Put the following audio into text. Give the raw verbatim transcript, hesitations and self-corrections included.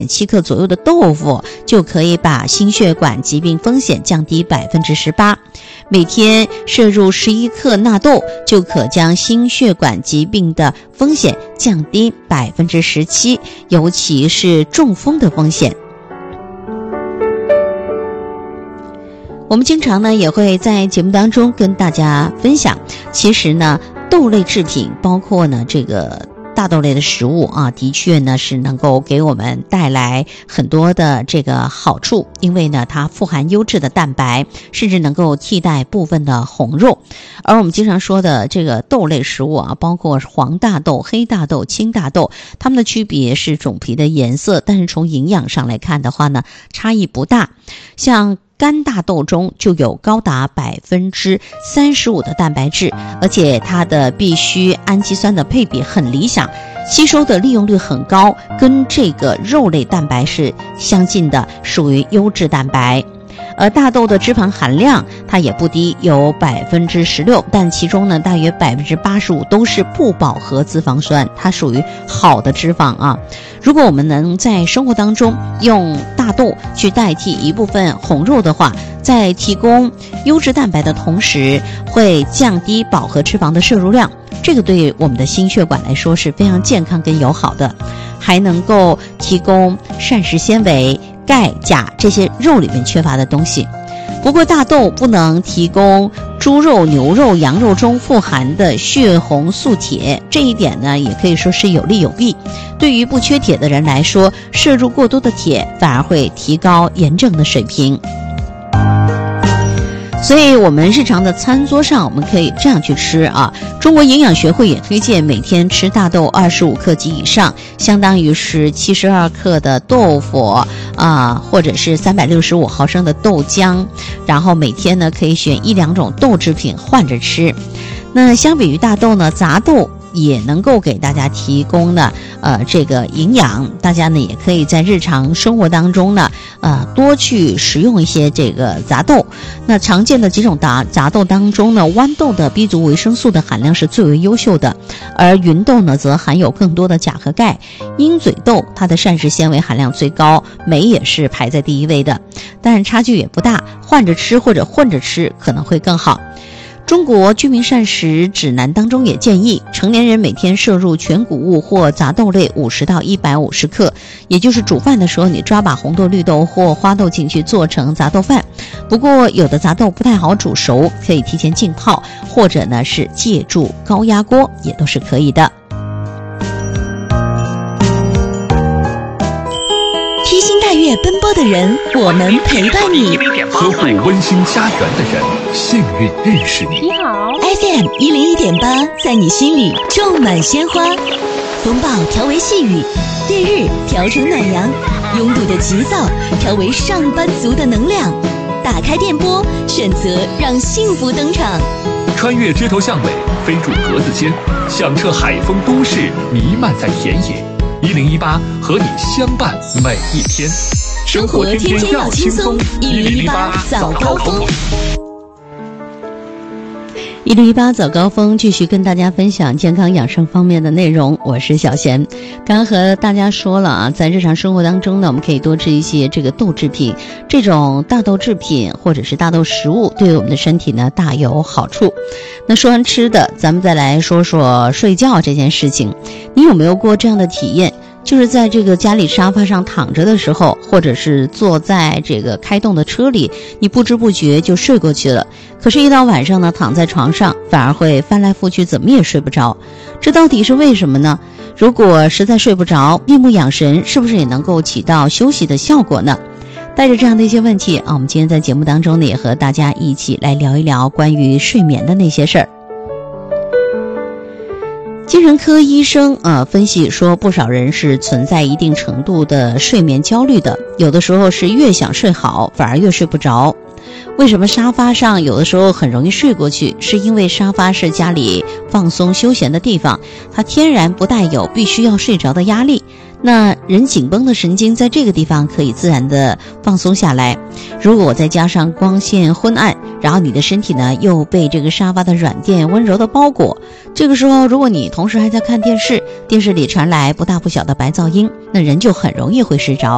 七克左右的豆腐就可以把心血管疾病风险降低百分之十八。每天摄入十一克纳豆就可将心血管疾病的风险降低百分之十七，尤其是中风的风险。我们经常呢也会在节目当中跟大家分享，其实呢豆类制品包括呢这个大豆类的食物啊，的确呢是能够给我们带来很多的这个好处，因为呢它富含优质的蛋白，甚至能够替代部分的红肉。而我们经常说的这个豆类食物啊，包括黄大豆、黑大豆、青大豆，它们的区别是种皮的颜色，但是从营养上来看的话呢，差异不大。像干大豆中就有高达百分之三十五的蛋白质，而且它的必需氨基酸的配比很理想，吸收的利用率很高，跟这个肉类蛋白是相近的，属于优质蛋白。而大豆的脂肪含量它也不低，有百分之十六，但其中呢大约百分之八十五都是不饱和脂肪酸，它属于好的脂肪啊。如果我们能在生活当中用大豆去代替一部分红肉的话，在提供优质蛋白的同时，会降低饱和脂肪的摄入量，这个对我们的心血管来说是非常健康跟友好的，还能够提供膳食纤维、钙、钾这些肉里面缺乏的东西。不过大豆不能提供猪肉、牛肉、羊肉中富含的血红素铁，这一点呢也可以说是有利有弊。对于不缺铁的人来说，摄入过多的铁反而会提高炎症的水平。所以我们日常的餐桌上我们可以这样去吃啊。中国营养学会也推荐每天吃大豆二十五克及以上，相当于是七十二克的豆腐啊，或者是三百六十五毫升的豆浆，然后每天呢可以选一两种豆制品换着吃。那相比于大豆呢，杂豆也能够给大家提供呢呃这个营养，大家呢也可以在日常生活当中呢呃多去食用一些这个杂豆。那常见的几种杂杂豆当中呢，豌豆的 B 族维生素的含量是最为优秀的，而芸豆呢则含有更多的钾和钙。鹰嘴豆它的膳食纤维含量最高，镁也是排在第一位的，但是差距也不大，换着吃或者混着吃可能会更好。中国居民膳食指南当中也建议成年人每天摄入全谷物或杂豆类五十到一百五十克，也就是煮饭的时候你抓把红豆、绿豆或花豆进去做成杂豆饭。不过有的杂豆不太好煮熟，可以提前浸泡，或者呢是借助高压锅也都是可以的。 披星戴月奔波的人，我们陪伴你； 呵护温馨家园的人，幸运认识你。 你好 ，F M 一零一点八，在你心里种满鲜花。风暴调为细雨，烈日调成暖阳，拥堵的急躁调为上班族的能量。打开电波，选择让幸福登场。 穿越枝头巷尾，飞入格子间，响彻海风都市，弥漫在田野。一零一八和你相伴每一天， 生活天天要轻松。一零一八早高峰， 一零一八早高峰继续跟大家分享健康养生方面的内容，我是小贤。刚刚和大家说了啊，在日常生活当中呢，我们可以多吃一些这个豆制品，这种大豆制品或者是大豆食物对我们的身体呢大有好处。那说完吃的，咱们再来说说睡觉这件事情。你有没有过这样的体验，就是在这个家里沙发上躺着的时候，或者是坐在这个开动的车里，你不知不觉就睡过去了，可是一到晚上呢，躺在床上反而会翻来覆去，怎么也睡不着。这到底是为什么呢？如果实在睡不着，闭目养神是不是也能够起到休息的效果呢？带着这样的一些问题啊，我们今天在节目当中呢，也和大家一起来聊一聊关于睡眠的那些事儿。精神科医生啊分析说，不少人是存在一定程度的睡眠焦虑的，有的时候是越想睡好反而越睡不着。为什么沙发上有的时候很容易睡过去？是因为沙发是家里放松休闲的地方，它天然不带有必须要睡着的压力。那人紧绷的神经在这个地方可以自然的放松下来。如果再加上光线昏暗，然后你的身体呢又被这个沙发的软垫温柔的包裹，这个时候如果你同时还在看电视，电视里传来不大不小的白噪音，那人就很容易会睡着。